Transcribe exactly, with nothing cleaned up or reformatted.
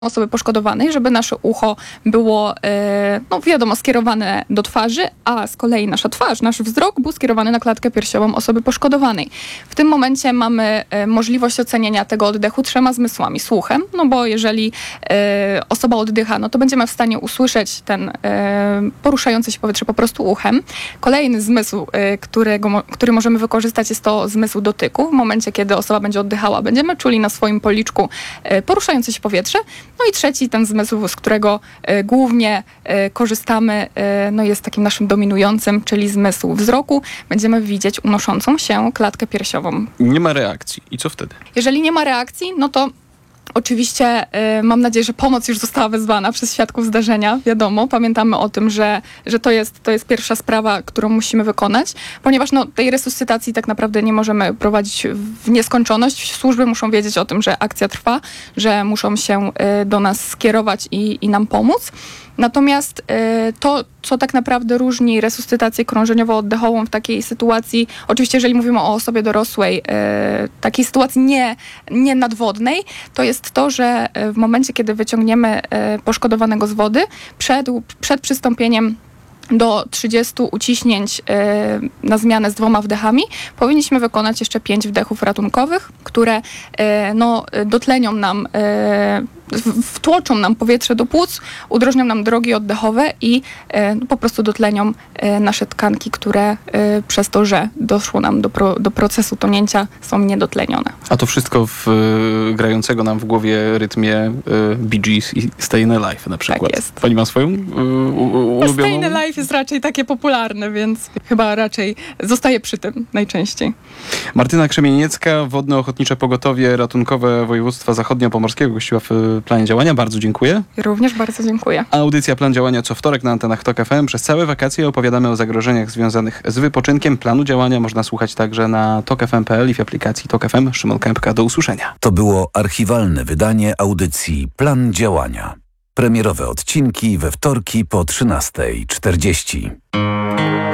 osoby poszkodowanej, żeby nasze ucho było, no wiadomo, skierowane do twarzy, a z kolei nasza twarz, nasz wzrok był skierowany na klatkę piersiową osoby poszkodowanej. W tym momencie mamy możliwość ocenienia tego oddechu trzema zmysłami. Słuchem, no bo jeżeli osoba oddycha, no to będziemy w stanie usłyszeć ten poruszający się powietrze po prostu uchem. Kolejny zmysł, którego, który możemy wykorzystać, jest to zmysł dotyku. W momencie, kiedy osoba będzie oddychała, będziemy czuli na swoim policzku poruszające się powietrze. No i trzeci, ten zmysł, z którego y, głównie y, korzystamy, y, no jest takim naszym dominującym, czyli zmysł wzroku. Będziemy widzieć unoszącą się klatkę piersiową. Nie ma reakcji. I co wtedy? Jeżeli nie ma reakcji, no to oczywiście y, mam nadzieję, że pomoc już została wezwana przez świadków zdarzenia. Wiadomo, pamiętamy o tym, że, że to jest, to jest pierwsza sprawa, którą musimy wykonać, ponieważ no, tej resuscytacji tak naprawdę nie możemy prowadzić w nieskończoność. Służby muszą wiedzieć o tym, że akcja trwa, że muszą się y, do nas skierować i, i nam pomóc. Natomiast y, to, co tak naprawdę różni resuscytację krążeniowo-oddechową w takiej sytuacji, oczywiście jeżeli mówimy o osobie dorosłej, y, takiej sytuacji nie, nie nadwodnej, to jest to, że w momencie, kiedy wyciągniemy y, poszkodowanego z wody, przed, przed przystąpieniem do trzydziestu uciśnięć y, na zmianę z dwoma wdechami, powinniśmy wykonać jeszcze pięć wdechów ratunkowych, które y, no, dotlenią nam, y, wtłoczą nam powietrze do płuc, udrożnią nam drogi oddechowe i y, no, po prostu dotlenią y, nasze tkanki, które y, przez to, że doszło nam do, pro, do procesu tonięcia, są niedotlenione. A to wszystko w y, grającego nam w głowie rytmie y, Bee Gees i Stayin' Alive na przykład. Tak jest. Pani ma swoją y, ulubioną? Stayin' Alive jest raczej takie popularne, więc chyba raczej zostaje przy tym najczęściej. Martyna Krzemieniecka, Wodne Ochotnicze Pogotowie Ratunkowe Województwa Zachodnio-Pomorskiego, gościła w planie działania. Bardzo dziękuję. Również bardzo dziękuję. Audycja Plan Działania co wtorek na antenach Tok F M. Przez całe wakacje opowiadamy o zagrożeniach związanych z wypoczynkiem. Planu działania można słuchać także na tok f m kropka p l i w aplikacji Tok F M. Szymon Kępka, do usłyszenia. To było archiwalne wydanie audycji Plan Działania. Premierowe odcinki we wtorki po trzynastej czterdzieści.